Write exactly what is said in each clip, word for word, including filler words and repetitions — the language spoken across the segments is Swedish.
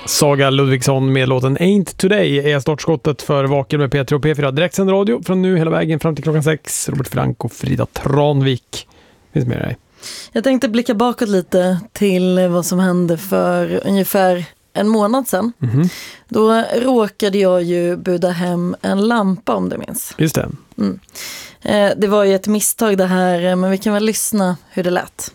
Saga Ludvigsson med låten Ain't Today är startskottet för Vaken med P tre och P fyra. Direktsänd radio från nu hela vägen fram till klockan sex. Robert Frank och Frida Tranvik finns med dig. Jag tänkte blicka bakåt lite till vad som hände för ungefär en månad sedan. Mm-hmm. Då råkade jag ju buda hem en lampa, om du minns. Just det. Mm. Eh, det var ju ett misstag det här, men vi kan väl lyssna hur det lät.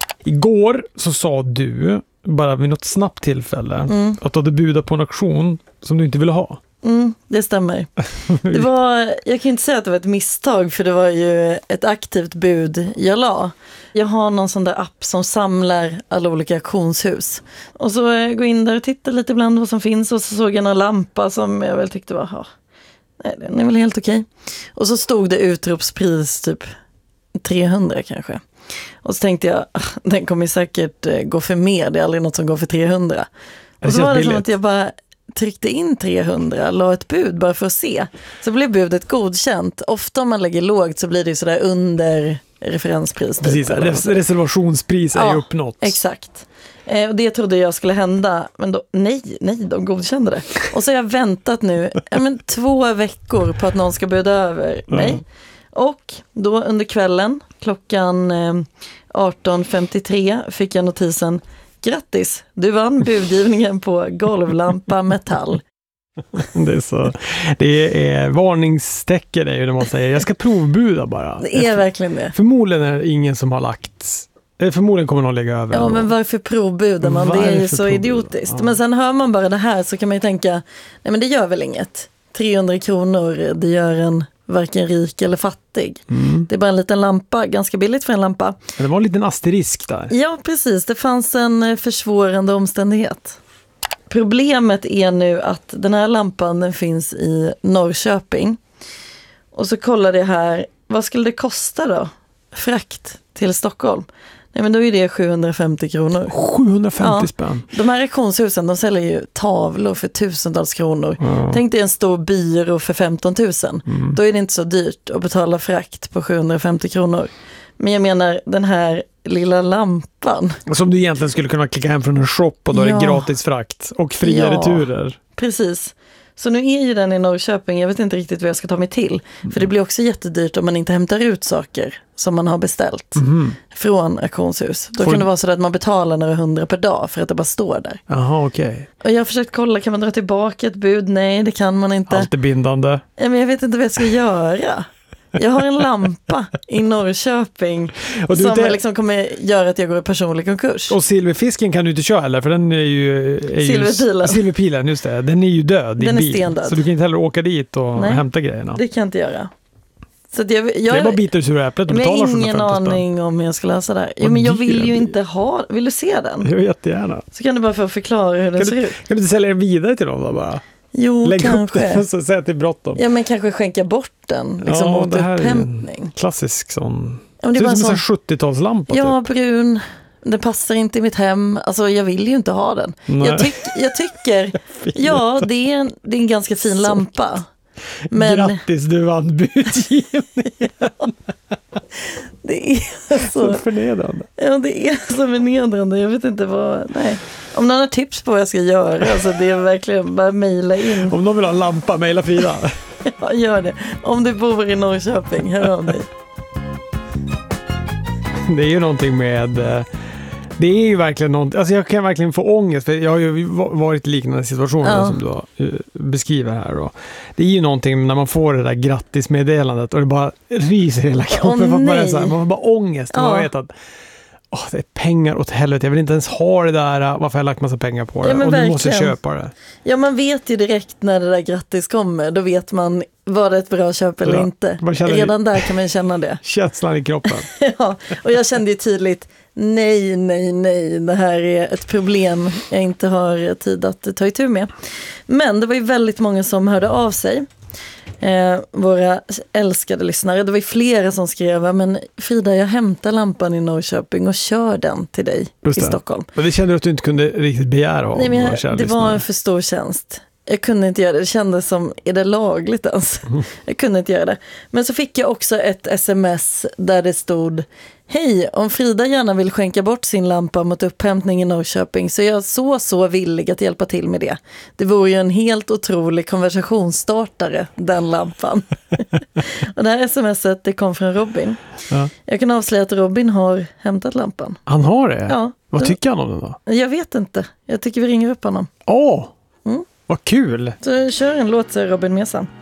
Igår så sa du, bara vid något snabbt tillfälle, mm. att du hade budat på en auktion som du inte ville ha. Mm, det stämmer. Det var, jag kan inte säga att det var ett misstag, för det var ju ett aktivt bud jag la. Jag har någon sån där app som samlar alla olika auktionshus. Och så går in där och tittar lite ibland vad som finns, och så såg jag en lampa som jag väl tyckte var, ja, nej, den är väl helt okej. Och så stod det utropspris typ trehundra kanske. Och så tänkte jag, den kommer säkert gå för mer, det är aldrig något som går för trehundra. Och så var det som att jag bara tryckte in trehundra, la ett bud bara för att se. Så blev budet godkänt. Ofta om man lägger lågt så blir det sådär under referenspris. Precis, res- reservationspris är ja, ju uppnått. Exakt. Eh, och det trodde jag skulle hända. Men då, nej, nej, de godkände det. Och så har jag väntat nu ja, men, två veckor på att någon ska buda över mig. Mm. Och då under kvällen, klockan eh, arton femtiotre, fick jag notisen: grattis, du vann budgivningen på golvlampa metall. Det är så, det är varningstecken är ju när man säger jag ska provbuda bara. Det är verkligen det. Förmodligen är det ingen som har lagt, förmodligen kommer någon lägga över. Ja, men varför provbudar man? Varför det är ju så provbuda? idiotiskt. Ja. Men sen hör man bara det här så kan man ju tänka, nej men det gör väl inget. trehundra kronor, det gör en varken rik eller fattig. Mm. Det är bara en liten lampa, ganska billigt för en lampa. Det var en liten asterisk där. Ja, precis. Det fanns en försvårande omständighet. Problemet är nu att den här lampan den finns i Norrköping. Och så kollade jag här, vad skulle det kosta då? Frakt till Stockholm. Nej, men då är det sjuhundrafemtio kronor. sjuhundrafemtio ja. spänn. De här auktionshusen, de säljer ju tavlor för tusentals kronor. Ja. Tänk dig en stor byrå för femton tusen. Mm. Då är det inte så dyrt att betala frakt på sjuhundrafemtio kronor. Men jag menar, den här lilla lampan. Som du egentligen skulle kunna klicka hem från en shop och då ja. är det gratis frakt och fria ja. returer. Precis. Så nu är ju den i Norrköping, jag vet inte riktigt vad jag ska ta mig till. Mm. För det blir också jättedyrt om man inte hämtar ut saker som man har beställt mm. från auktionshus. Då Får kan det vara så att man betalar några hundra per dag för att det bara står där. Jaha, okej. Okay. Och jag har försökt kolla, kan man dra tillbaka ett bud? Nej, det kan man inte. Allt är bindande. Ja, men jag vet inte vad jag ska göra. Jag har en lampa i Norrköping och som inte... liksom kommer göra att jag går i personlig konkurs. Och silverfisken kan du inte köra heller, för den är ju... Är silverpilen. Ju, silverpilen, just det. Den är ju död. Den är bil. stendöd. Så du kan inte heller åka dit och Nej, hämta grejerna. Det kan jag inte göra. Så att jag, jag, det är bara biter ur äpplet och betalar sjuhundrafemtio ingen aning spänn. Om jag ska läsa där. Jo, men jag vill ju inte ha... Vill du se den? Jag vill jättegärna. Så kan du bara få förklara hur den kan ser du, ut. Kan du inte sälja den vidare till någon då bara? Jo, Lägg kanske. Upp den och så säga att det är bråttom. Ja, men kanske skänka bort den liksom ja, mot det här upphämtning. Är klassisk sån... Ja, det ser ut som sån... en sjuttiotalslampa. Ja, typ. brun. Det passar inte i mitt hem. Alltså, jag vill ju inte ha den. Jag, tyck, jag tycker... ja, det är, en, det är en ganska fin så lampa. Men... Grattis, du vann budgivningen. Det är så... så förnedrande. Ja, det är så förnedrande. Jag vet inte vad... Nej. Om någon har tips på vad jag ska göra, alltså det är verkligen bara mejla in. Om någon vill ha en lampa, mejla Frida. Ja, gör det. Om du bor i Norrköping, hör av dig. Det är ju någonting med... Det är ju verkligen någonting... Alltså jag kan verkligen få ångest, för jag har ju varit i liknande situationer ja. som du beskriver här. Och det är ju någonting när man får det där grattismeddelandet och det bara ryser hela kroppen. Åh, man, bara så här, man har bara ångest. Ja. Man vet att oh, det är pengar åt helvete. Jag vill inte ens ha det där. Varför har jag lagt massa pengar på det? Ja, och du måste köpa det. Ja, man vet ju direkt när det där grattis kommer. Då vet man, var det ett bra köp eller ja. inte. Redan där kan man känna det. Känslan i kroppen. Ja, och jag kände ju tydligt, nej, nej, nej. Det här är ett problem jag inte har tid att ta itu med. Men det var ju väldigt många som hörde av sig. Eh, våra älskade lyssnare. Det var ju flera som skrev, men Frida, jag hämtar lampan i Norrköping och kör den till dig i Stockholm. Men det kände du att du inte kunde riktigt begära av. Nej, men jag, det var en för stor tjänst. Jag kunde inte göra det. Det kändes som, är det lagligt ens? Jag kunde inte göra det. Men så fick jag också ett sms där det stod: Hej, om Frida gärna vill skänka bort sin lampa mot upphämtning i Norrköping så är jag så så villig att hjälpa till med det. Det vore ju en helt otrolig konversationsstartare, den lampan. Och det här smset, det kom från Robin. Ja. Jag kan avslöja att Robin har hämtat lampan. Han har det? Ja. Vad tycker han om den då? Jag vet inte. Jag tycker vi ringer upp honom. Åh, oh, mm. vad kul! Så kör en låt, säger Robin Mesan.